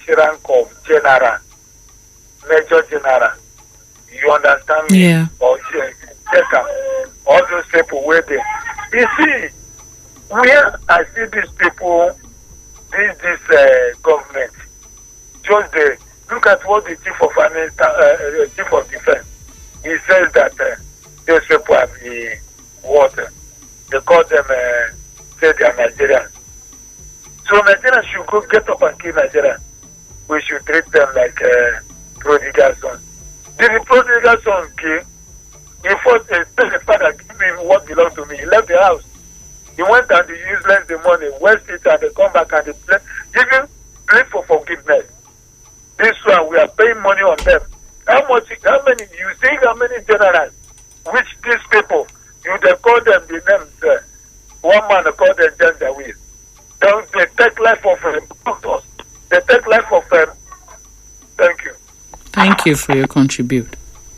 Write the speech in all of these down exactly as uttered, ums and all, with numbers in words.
reach rank of general, major general. You understand me? Yeah. Or check all those people where they. You see, where I see these people, this this uh, government, just the look at what the chief of army, uh, uh, chief of defense, he says that uh, those people have the water. They call them, uh, say they are Nigerians. So Nigerians should go get up and kill Nigerians. We should treat them like uh, prodigal sons. Did the prodigal son kill? He fought a uh, father, give me what belongs to me. He left the house. He went and he useless the money, waste it, and they come back and they play, give him plea for forgiveness. This one, we are paying money on them. How much, how many, you see how many generals, which these people, you they call them the names, uh, one man they call them Janjaweed. They, they take life of them. They take life of them. Thank you. Thank you for your contribute.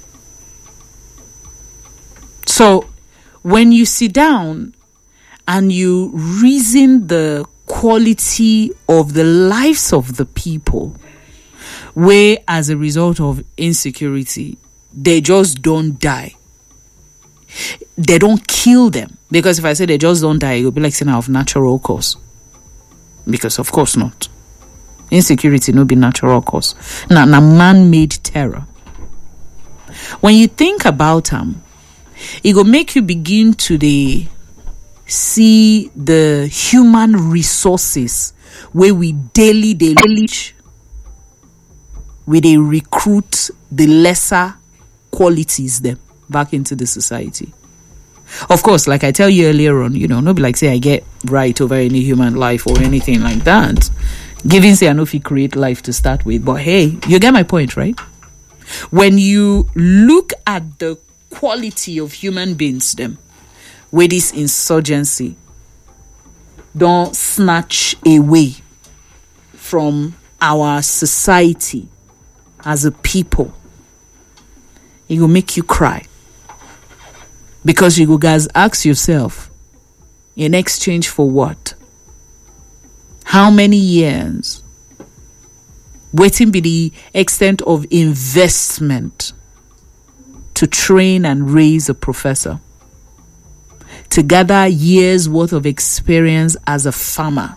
So, when you sit down and you reason the quality of the lives of the people, where as a result of insecurity, they just don't die. They don't kill them. Because if I say they just don't die, it will be like saying of natural cause. Because of course not. Insecurity no be natural cause. Now, now man-made terror. When you think about them, it will make you begin to the see the human resources where we daily daily where they recruit the lesser qualities them back into the society. Of course, like I tell you earlier on, you know, not be like say I get right over any human life or anything like that. Giving say I know if you create life to start with, but hey, you get my point, right? When you look at the quality of human beings, them with this insurgency, don't snatch away from our society as a people, it will make you cry. Because you guys ask yourself, in exchange for what? How many years? Waiting be the extent of investment to train and raise a professor, to gather years worth of experience as a farmer,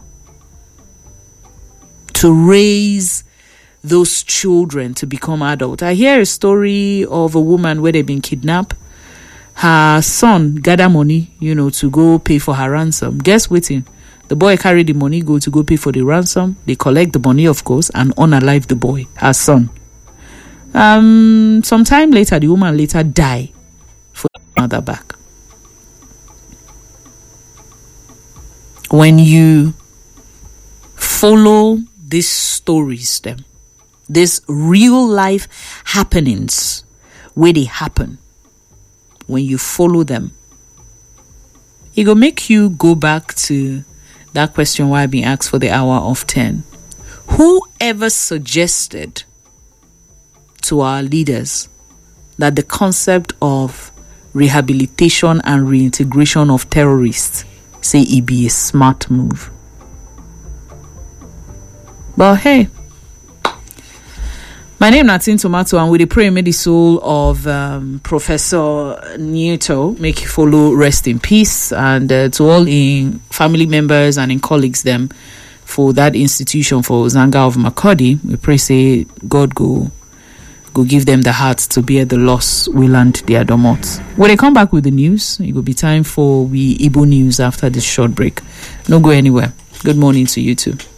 to raise those children to become adult. I hear a story of a woman where they've been kidnapped. Her son gather money, you know, to go pay for her ransom. Guess what? The boy carry the money, go to go pay for the ransom. They collect the money, of course, and unalive the boy, her son. Um, sometime later, the woman later die for the mother back. When you follow these stories, them, these real life happenings, where they happen, when you follow them, it will make you go back to that question why I've been asked for the hour of ten. Whoever suggested to our leaders that the concept of rehabilitation and reintegration of terrorists, say it be a smart move. But hey, my name is Natin Tomato, and with the prayer may the soul of um, Professor Nieto make you follow rest in peace, and uh, to all in family members and in colleagues them for that institution for Zanga of Makodi, we pray say God go go give them the heart to bear the loss we land their domots. When they come back with the news, it will be time for we Igbo news after this short break. Don't go anywhere. Good morning to you too.